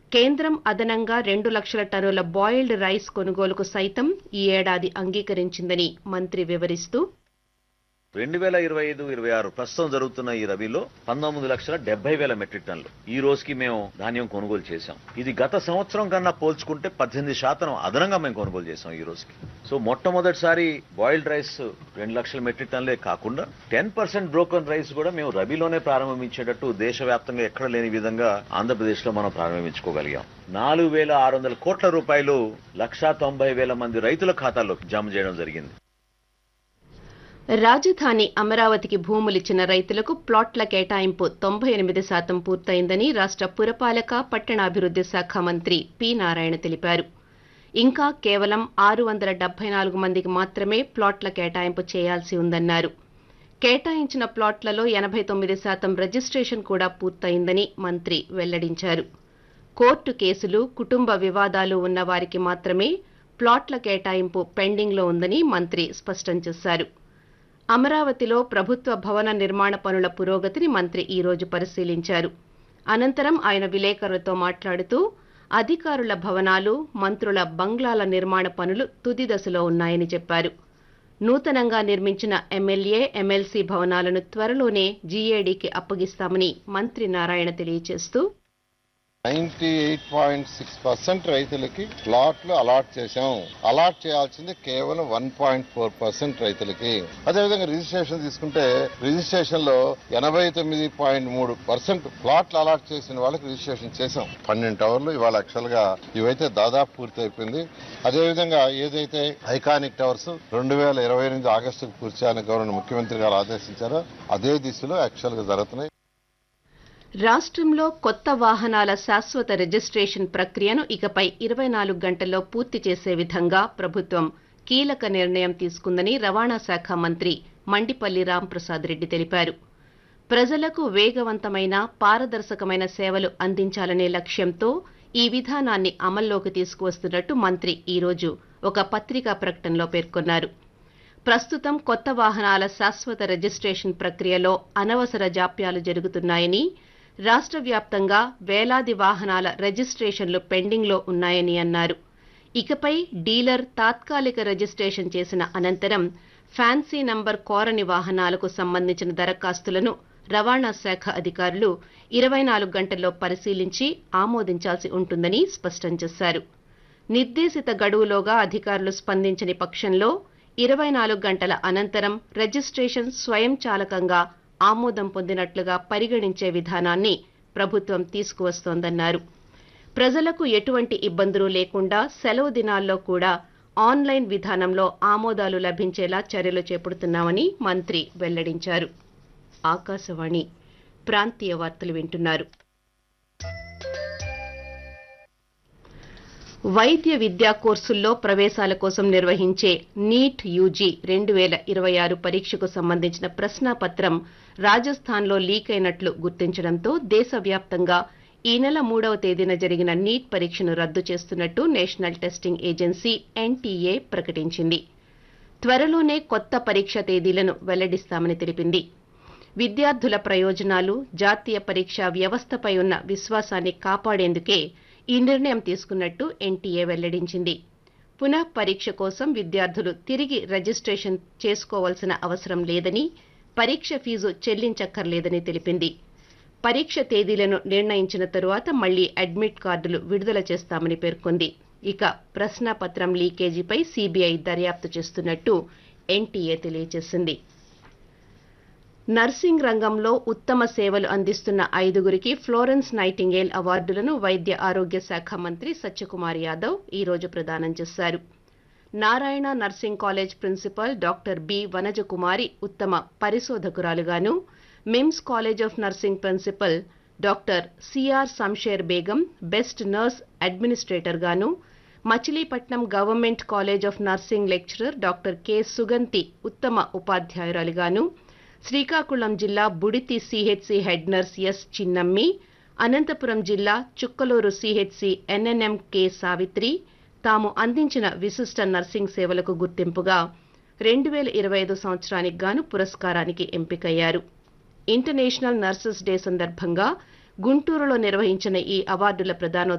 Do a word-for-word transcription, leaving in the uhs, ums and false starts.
కేంద్రం అదనంగా రెండు లక్షల టన్నుల బాయిల్డ్ రైస్ కొనుగోలుకు సైతం ఈ ఏడాది అంగీకరించిందని మంత్రి వివరిస్తూ రెండు వేల ఇరవై ఐదు ఇరవై ఆరు ప్రస్తుతం జరుగుతున్న ఈ రబీలో పంతొమ్మిది లక్షల డెబ్బై వేల మెట్రిక్ టన్నులు ఈ రోజుకి మేము ధాన్యం కొనుగోలు చేశాం. ఇది గత సంవత్సరం కన్నా పోల్చుకుంటే పద్దెనిమిది శాతం అదనంగా మేము కొనుగోలు చేశాం ఈ రోజుకి. సో మొట్టమొదటిసారి బాయిల్డ్ రైస్ రెండు లక్షల మెట్రిక్ టన్నులే కాకుండా టెన్ పర్సెంట్ బ్రోకన్ రైస్ కూడా మేము రబీలోనే ప్రారంభించేటట్టు దేశవ్యాప్తంగా ఎక్కడ లేని విధంగా ఆంధ్రప్రదేశ్ లో మనం ప్రారంభించుకోగలిగాం. నాలుగు వేల ఆరు వందల కోట్ల రూపాయలు లక్షా తొంభై వేల మంది రైతుల ఖాతాల్లో జమ చేయడం జరిగింది. రాజధాని అమరావతికి భూములిచ్చిన రైతులకు ప్లాట్ల కేటాయింపు తొంభై ఎనిమిది శాతం పూర్తయిందని రాష్ట్ర పురపాలక పట్టణాభివృద్ది శాఖ మంత్రి పి నారాయణ తెలిపారు. ఇంకా కేవలం ఆరు వందల డెబ్బై నాలుగు మందికి మాత్రమే ప్లాట్ల కేటాయింపు చేయాల్సి ఉందన్నారు. కేటాయించిన ప్లాట్లలో ఎనభై తొమ్మిది శాతం రిజిస్ట్రేషన్ కూడా పూర్తయిందని మంత్రి వెల్లడించారు. కోర్టు కేసులు, కుటుంబ వివాదాలు ఉన్న వారికి మాత్రమే ప్లాట్ల కేటాయింపు పెండింగ్లో ఉందని మంత్రి స్పష్టం చేశారు. అమరావతిలో ప్రభుత్వ భవన నిర్మాణ పనుల పురోగతిని మంత్రి ఈ రోజు పరిశీలించారు. అనంతరం ఆయన విలేకరులతో మాట్లాడుతూ అధికారుల భవనాలు, మంత్రుల బంగ్లాల నిర్మాణ పనులు తుది దశలో ఉన్నాయని చెప్పారు. నూతనంగా నిర్మించిన ఎమ్మెల్యే, ఎమ్మెల్సీ భవనాలను త్వరలోనే జీఏడీకి అప్పగిస్తామని మంత్రి నారాయణ తెలియజేస్తూ ninety eight point six percent రైతులకి ప్లాట్లు అలాట్ చేశాం. అలాట్ చేయాల్సింది కేవలం వన్ పాయింట్ ఫోర్ పర్సెంట్ రైతులకి. అదేవిధంగా రిజిస్ట్రేషన్ తీసుకుంటే రిజిస్ట్రేషన్ లో ఎనభై తొమ్మిది పాయింట్ మూడు పర్సెంట్ ప్లాట్లు అలాట్ చేసిన వాళ్ళకి రిజిస్ట్రేషన్ చేశాం. పన్నెండు టవర్లు ఇవాళ యాక్చువల్ గా ఇవైతే దాదాపు పూర్తి అయిపోయింది. అదేవిధంగా ఏదైతే ఐకానిక్ టవర్స్ రెండు వేల ఇరవై ఎనిమిది ఆగస్టుకు పూర్తి చేయాలని గవర్నర్ ముఖ్యమంత్రి గారు ఆదేశించారో అదే దిశలో యాక్చువల్ గా జరుగుతున్నాయి. రాష్ట్రంలో కొత్త వాహనాల శాశ్వత రిజిస్ట్రేషన్ ప్రక్రియను ఇకపై ఇరవై నాలుగు గంటల్లో పూర్తి చేసే విధంగా ప్రభుత్వం కీలక నిర్ణయం తీసుకుందని రవాణా శాఖ మంత్రి మండిపల్లి రాంప్రసాద్ రెడ్డి తెలిపారు. ప్రజలకు వేగవంతమైన, పారదర్శకమైన సేవలు అందించాలనే లక్ష్యంతో ఈ విధానాన్ని అమల్లోకి తీసుకువస్తున్నట్టు మంత్రి ఈ రోజు ఒక పత్రికా ప్రకటనలో పేర్కొన్నారు. ప్రస్తుతం కొత్త వాహనాల శాశ్వత రిజిస్ట్రేషన్ ప్రక్రియలో అనవసర జాప్యాలు జరుగుతున్నాయని, రాష్ట్ర వ్యాప్తంగా వేలాది వాహనాల రిజిస్ట్రేషన్లు పెండింగ్లో ఉన్నాయని అన్నారు. ఇకపై డీలర్ తాత్కాలిక రిజిస్ట్రేషన్ చేసిన అనంతరం ఫ్యాన్సీ నంబర్ కోరని వాహనాలకు సంబంధించిన దరఖాస్తులను రవాణా శాఖ అధికారులు ఇరవై నాలుగు గంటల్లో పరిశీలించి ఆమోదించాల్సి ఉంటుందని స్పష్టం చేశారు. నిర్దేశిత గడువులోగా అధికారులు స్పందించని పక్షంలో ఇరవై నాలుగు గంటల అనంతరం రిజిస్ట్రేషన్ స్వయంచాలకంగా ఆమోదం పొందినట్లుగా పరిగణించే విధానాన్ని ప్రభుత్వం తీసుకువస్తోందన్నారు. ప్రజలకు ఎటువంటి ఇబ్బందులు లేకుండా సెలవు దినాల్లో కూడా ఆన్లైన్ విధానంలో ఆమోదాలు లభించేలా చర్యలు చేపడుతున్నామని మంత్రి వెల్లడించారు. ఆకాశవాణి ప్రాంతీయ వార్తలు వింటున్నారు. వైద్య విద్యా కోర్సుల్లో ప్రవేశాల కోసం నిర్వహించే నీట్ యూజీ రెండు వేల ఇరవై ఆరు పరీక్షకు సంబంధించిన ప్రశ్నాపత్రం రాజస్థాన్లో లీక్ అయినట్లు గుర్తించడంతో దేశవ్యాప్తంగా ఈ నెల మూడవ తేదీన జరిగిన నీట్ పరీక్షను రద్దు చేస్తున్నట్టు నేషనల్ టెస్టింగ్ ఏజెన్సీ ఎన్టీఏ ప్రకటించింది. త్వరలోనే కొత్త పరీక్ష తేదీలను వెల్లడిస్తామని తెలిపింది. విద్యార్థుల ప్రయోజనాలు, జాతీయ పరీక్షా వ్యవస్థపై ఉన్న విశ్వాసాన్ని కాపాడేందుకే ఈ నిర్ణయం తీసుకున్నట్టు ఎన్టీఏ వెల్లడించింది. పునః పరీక్ష కోసం విద్యార్థులు తిరిగి రిజిస్ట్రేషన్ చేసుకోవాల్సిన అవసరం లేదని, పరీక్ష ఫీజు చెల్లించక్కర్లేదని తెలిపింది. పరీక్ష తేదీలను నిర్ణయించిన తరువాత మళ్లీ అడ్మిట్ కార్డులు విడుదల చేస్తామని పేర్కొంది. ఇక ప్రశ్నాపత్రం లీకేజీపై సీబీఐ దర్యాప్తు చేస్తున్నట్టు ఎన్టీఏ తెలియజేసింది. నర్సింగ్ రంగంలో ఉత్తమ సేవలు అందిస్తున్న ఐదుగురికి ఫ్లోరెన్స్ నైటింగేల్ అవార్డులను వైద్య ఆరోగ్య శాఖ మంత్రి సత్యకుమార్ యాదవ్ ఈ రోజు ప్రదానం చేశారు. Narayana nursing college principal doctor B Vanajakumari ఉత్తమ పరిశోధకురాలుగాను, MIMS college of nursing principal doctor CR Samsher Begum best nurse administrator గాను, Machilipatnam government college of nursing lecturer doctor K Suganthi ఉత్తమ ఉపాధ్యాయురాలిగాను, శ్రీకాకుళం జిల్లా Budithi CHC head nurse yes Chinnammi, Anantapuram జిల్లా Chukkaluru CHC NNM K Savitri తాము అందించిన విశిష్ట నర్సింగ్ సేవలకు గుర్తింపుగా రెండు వేల ఇరవై ఐదు సంవత్సరానికి గాను పురస్కారానికి ఎంపికయ్యారు. ఇంటర్నేషనల్ నర్సెస్ డే సందర్భంగా గుంటూరులో నిర్వహించిన ఈ అవార్డుల ప్రదానోత్సవం